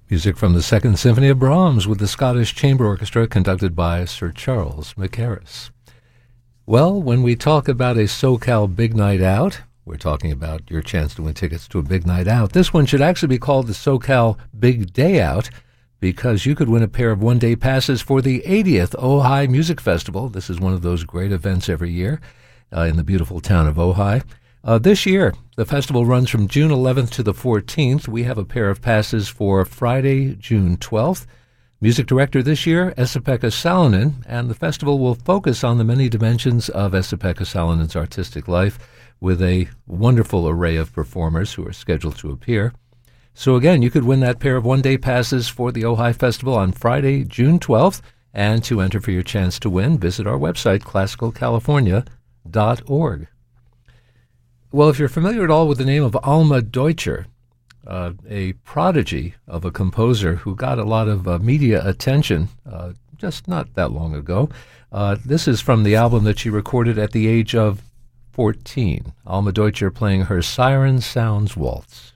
Music from the Second Symphony of Brahms with the Scottish Chamber Orchestra conducted by Sir Charles Mackerras. Well, when we talk about a SoCal Big Night Out, we're talking about your chance to win tickets to a big night out. This one should actually be called the SoCal Big Day Out because you could win a pair of one-day passes for the 80th Ojai Music Festival. This is one of those great events every year in the beautiful town of Ojai. This year, the festival runs from June 11th to the 14th. We have a pair of passes for Friday, June 12th. Music director this year, Esa-Pekka Salonen, and the festival will focus on the many dimensions of Esa-Pekka Salonen's artistic life with a wonderful array of performers who are scheduled to appear. So again, you could win that pair of one-day passes for the Ojai Festival on Friday, June 12th, and to enter for your chance to win, visit our website, classicalcalifornia.org. Well, if you're familiar at all with the name of Alma Deutscher, a prodigy of a composer who got a lot of media attention just not that long ago, this is from the album that she recorded at the age of 14. Alma Deutscher playing her Siren Sounds Waltz.